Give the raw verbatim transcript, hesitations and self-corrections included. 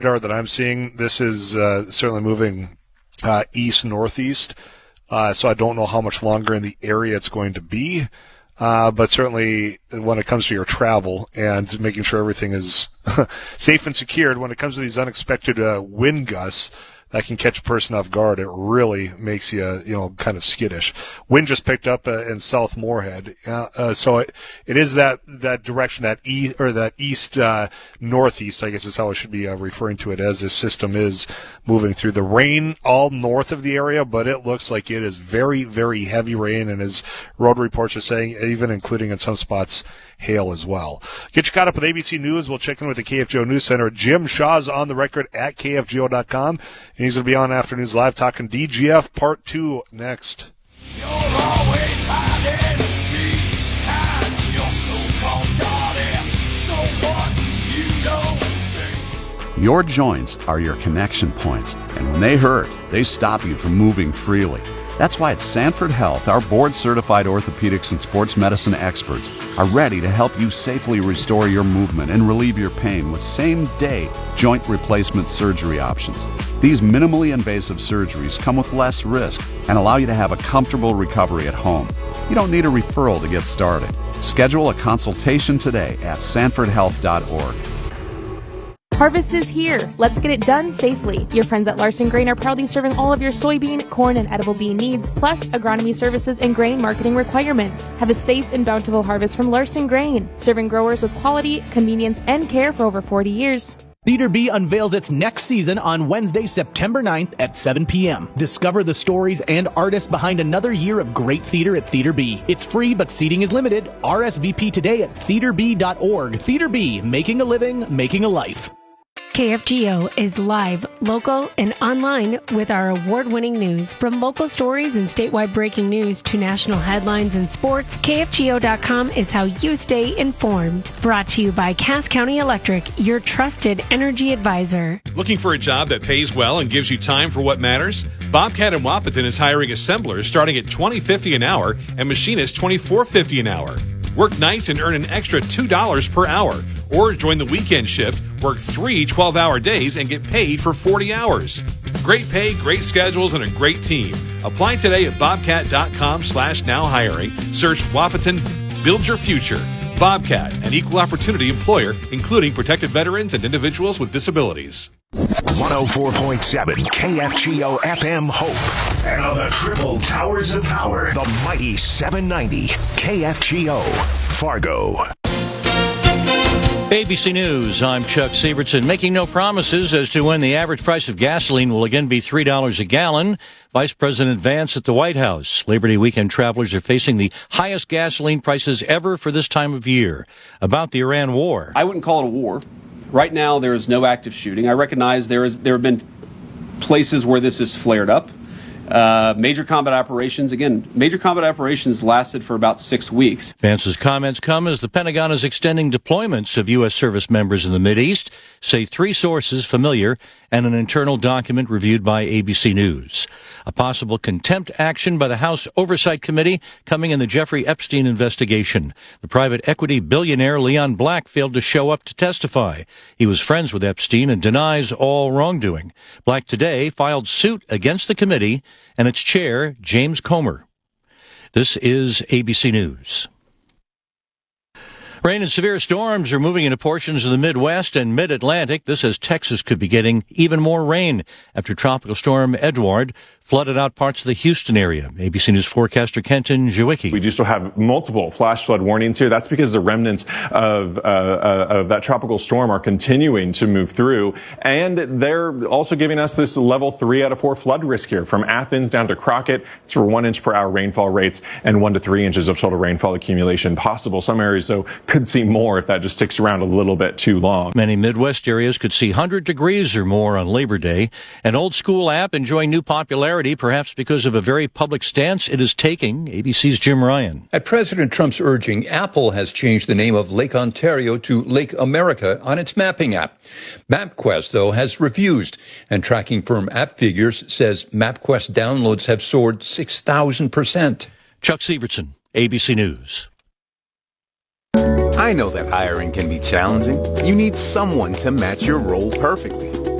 radar that I'm seeing, this is uh, certainly moving uh, east-northeast, uh, so I don't know how much longer in the area it's going to be. Uh, but certainly when it comes to your travel and making sure everything is safe and secured, when it comes to these unexpected uh, wind gusts that can catch a person off guard, it really makes you, you know, kind of skittish. Wind just picked up uh, in South Moorhead, uh, uh, so it, it is that that direction, that e or that east uh, northeast, I guess is how I should be uh, referring to it, as this system is moving through. The rain all north of the area, but it looks like it is very, very heavy rain, and as road reports are saying, even including in some spots, hail as well. Get you caught up with A B C News. We'll check in with the K F G O News Center. Jim Shaw's on the record at K F G O dot com, and he's going to be on Afternoons Live talking D G F Part two next. You're always hiding behind your so-called goddess. So what? You know. Your joints are your connection points, and when they hurt, they stop you from moving freely. That's why at Sanford Health, our board-certified orthopedics and sports medicine experts are ready to help you safely restore your movement and relieve your pain with same-day joint replacement surgery options. These minimally invasive surgeries come with less risk and allow you to have a comfortable recovery at home. You don't need a referral to get started. Schedule a consultation today at sanford health dot org. Harvest is here. Let's get it done safely. Your friends at Larson Grain are proudly serving all of your soybean, corn, and edible bean needs, plus agronomy services and grain marketing requirements. Have a safe and bountiful harvest from Larson Grain, serving growers with quality, convenience, and care for over forty years. Theater B unveils its next season on Wednesday, September ninth at seven p.m. Discover the stories and artists behind another year of great theater at Theater B. It's free, but seating is limited. R S V P today at theater b dot org. Theater B, making a living, making a life. K F G O is live, local, and online with our award-winning news. From local stories and statewide breaking news to national headlines and sports, K F G O dot com is how you stay informed. Brought to you by Cass County Electric, your trusted energy advisor. Looking for a job that pays well and gives you time for what matters? Bobcat in Wapaton is hiring assemblers starting at twenty fifty an hour and machinists twenty-four fifty an hour. Work nights and earn an extra two dollars per hour. Or join the weekend shift, work three twelve-hour days, and get paid for forty hours. Great pay, great schedules, and a great team. Apply today at bobcat dot com slash now hiring. Search Wapaton, build your future. Bobcat, an equal opportunity employer, including protected veterans and individuals with disabilities. one oh four point seven K F G O F M Hope. And on the triple towers of power, the mighty seven ninety K F G O Fargo. A B C News, I'm Chuck Sievertson. Making no promises as to when the average price of gasoline will again be three dollars a gallon. Vice President Vance at the White House. Labor Day weekend travelers are facing the highest gasoline prices ever for this time of year. About the Iran war. I wouldn't call it a war. Right now, there is no active shooting. I recognize there is there have been places where this has flared up. Uh, major combat operations, again, major combat operations lasted for about six weeks. Vance's comments come as the Pentagon is extending deployments of U S service members in the Mideast, say three sources familiar and an internal document reviewed by A B C News. A possible contempt action by the House Oversight Committee coming in the Jeffrey Epstein investigation. The private equity billionaire Leon Black failed to show up to testify. He was friends with Epstein and denies all wrongdoing. Black today filed suit against the committee and its chair, James Comer. This is A B C News. Rain and severe storms are moving into portions of the Midwest and Mid-Atlantic. This as Texas could be getting even more rain after Tropical Storm Edward flooded out parts of the Houston area. A B C News forecaster Kenton Jawicki. We do still have multiple flash flood warnings here. That's because the remnants of, uh, uh, of that tropical storm are continuing to move through. And they're also giving us this level three out of four flood risk here from Athens down to Crockett. It's for one inch per hour rainfall rates and one to three inches of total rainfall accumulation possible. Some areas, though, could see more if that just sticks around a little bit too long. Many Midwest areas could see one hundred degrees or more on Labor Day. An old school app enjoying new popularity, perhaps because of a very public stance it is taking. A B C's Jim Ryan. At President Trump's urging, Apple has changed the name of Lake Ontario to Lake America on its mapping app. MapQuest, though, has refused, and tracking firm AppFigures says MapQuest downloads have soared six thousand percent. Chuck Sievertson, A B C News. I know that hiring can be challenging. You need someone to match your role perfectly.